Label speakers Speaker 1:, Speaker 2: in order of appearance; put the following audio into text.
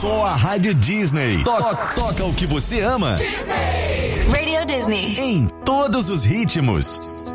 Speaker 1: só a Rádio Disney. Toca o que você ama.
Speaker 2: Disney. Radio Disney.
Speaker 1: Em todos os ritmos.